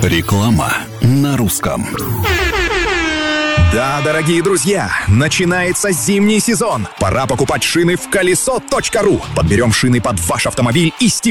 Реклама на русском. Да, дорогие друзья, начинается зимний сезон. Пора покупать шины в колесо.ру. Подберем шины под ваш автомобиль и стиль.